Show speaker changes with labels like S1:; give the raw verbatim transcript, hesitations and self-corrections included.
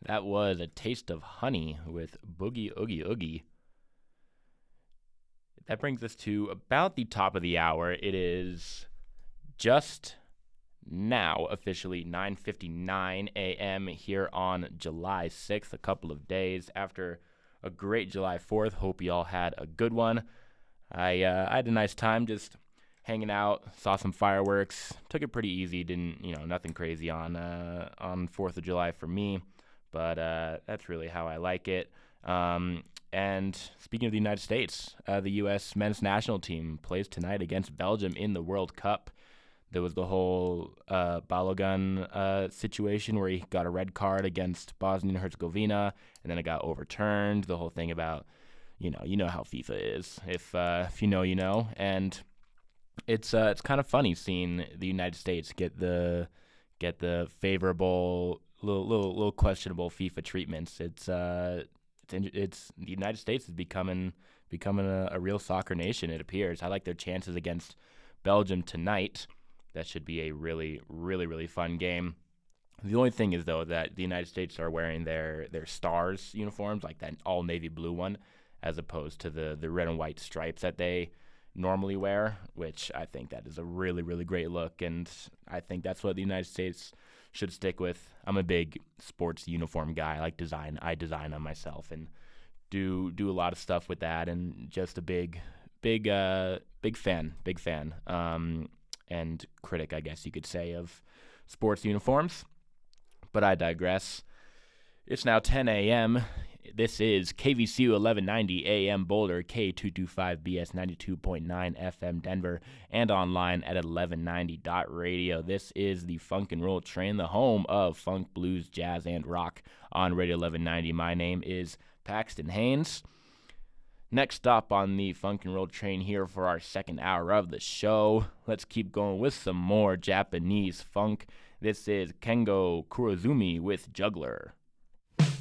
S1: That was A Taste of Honey with Boogie Oogie Oogie. That brings us to about the top of the hour. It is just now officially nine fifty-nine a.m. here on July sixth, a couple of days after a great July fourth. Hope you all had a good one. I uh, I had a nice time just hanging out, saw some fireworks, took it pretty easy. Didn't you know nothing crazy on uh, on Fourth of July for me, but uh, that's really how I like it. Um, and speaking of the United States, uh, the U S men's national team plays tonight against Belgium in the World Cup. There was the whole uh, Balogun uh, situation where he got a red card against Bosnia and Herzegovina, and then it got overturned. The whole thing about, you know, you know how FIFA is. If uh, if you know, you know. And it's uh, it's kind of funny seeing the United States get the get the favorable, little little, little questionable FIFA treatments. It's uh, it's it's the United States is becoming becoming a, a real soccer nation. It appears. I like their chances against Belgium tonight. That should be a really, really, really fun game. The only thing is, though, that the United States are wearing their, their Stars uniforms, like that all navy blue one, as opposed to the, the red and white stripes that they normally wear, which I think that is a really, really great look, and I think that's what the United States should stick with. I'm a big sports uniform guy. I like design. I design them myself and do do a lot of stuff with that, and just a big, big, uh, big fan, big fan. Um, and critic, I guess you could say, of sports uniforms. But I digress. It's now ten a.m. This is K V C U eleven ninety A M Boulder, K two twenty-five B S ninety-two point nine F M Denver, and online at eleven ninety dot radio. This is the Funk and Roll Train, the home of funk, blues, jazz, and rock on Radio eleven ninety. My name is Paxton Haynes. Next stop on the Funk and Roll Train here for our second hour of the show. Let's keep going with some more Japanese funk. This is Kengo Kurozumi with Juggler.